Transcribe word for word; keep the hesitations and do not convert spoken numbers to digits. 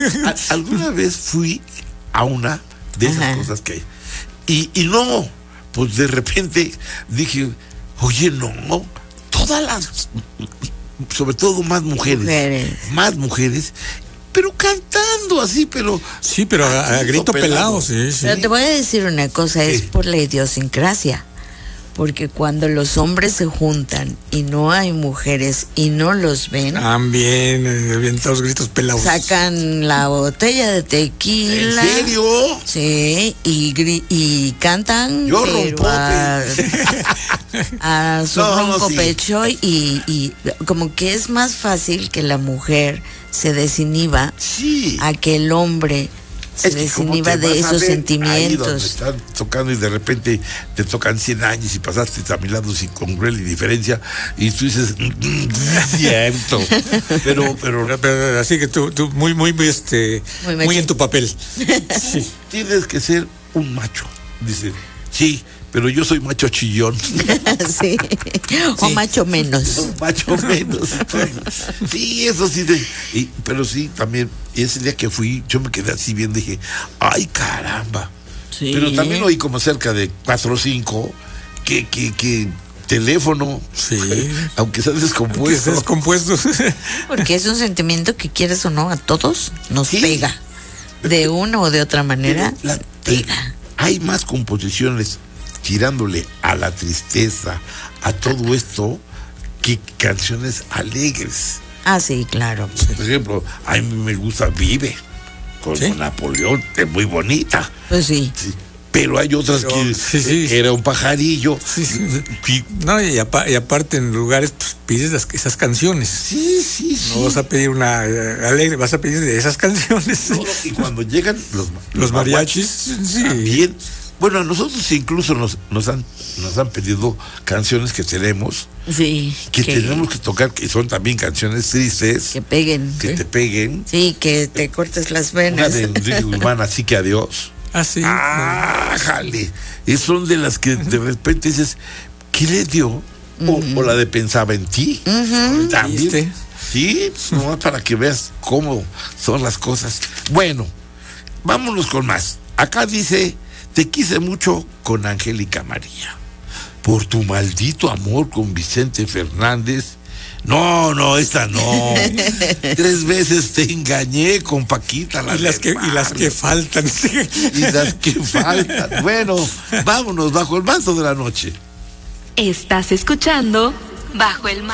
A, alguna vez fui a una de esas Ajá. cosas que hay. Y, y no, pues de repente dije, oye, no, todas las, sobre todo más mujeres, mujeres. más mujeres, pero cantando así, pero... Sí, pero a, a grito pelado, pelado sí, sí. Pero te voy a decir una cosa, ¿Qué? es por la idiosincrasia. Porque cuando los hombres se juntan y no hay mujeres y no los ven, también avientados gritos pelados. Sacan la botella de tequila. ¿En serio? Sí, y, y cantan Yo rompo a, a su no, ronco no, sí. pecho y, y como que es más fácil que la mujer se desinhiba sí. a que el hombre se es desinhiba de esos sentimientos. Están tocando y de repente te tocan cien años y pasaste a mi lado sin congruel y diferencia y tú dices mm, cierto. pero, pero pero así que tú, tú muy, muy, muy este muy, muy en tu papel. Sí. Tienes que ser un macho. Dice, sí, pero yo soy macho chillón. Sí. O sí. macho menos. O macho menos. Sí, eso sí. De, y, pero sí, también, ese día que fui, yo me quedé así bien, dije, ay, caramba. Sí. Pero también oí como cerca de cuatro o cinco que, que, que teléfono, sí. aunque sea descompuesto. Sea descompuesto. Porque es un sentimiento que quieres o no, a todos nos sí. pega. De una o de otra manera, la, pega. Hay más composiciones tirándole a la tristeza, a todo esto, que canciones alegres. Ah, sí, claro. Por ejemplo, a mí me gusta Vive, con ¿Sí? Napoleón, es muy bonita. Pues sí. sí. Pero hay otras Pero, que sí, sí, era un pajarillo. Sí, sí. Y, no, y, apa, y aparte en lugares pues, pides las, esas canciones. Sí, sí, sí. No vas a pedir una uh, alegre, vas a pedir de esas canciones. No, y cuando llegan los, los, los mariachis, mariachis sí. también. Bueno, a nosotros incluso nos, nos han nos han pedido canciones que tenemos, sí, que, que tenemos que tocar, que son también canciones tristes, que peguen, que ¿sí? te peguen, sí, que te cortes las venas. Una de Enrique Guzmán, Así que adiós. Ah, sí. Ah, jale. Y son de las que de repente dices, ¿qué le dio? Uh-huh. O, o la de Pensaba en ti. Uh-huh. También. ¿Viste? Sí, nomás para que veas cómo son las cosas. Bueno, vámonos con más. Acá dice, te quise mucho con Angélica María. Por tu maldito amor con Vicente Fernández. No, no, esta no. Tres veces te engañé con Paquita. La y, las que, y las que faltan. Y las que faltan. Bueno, vámonos bajo el manto de la noche. Estás escuchando Bajo el Manto.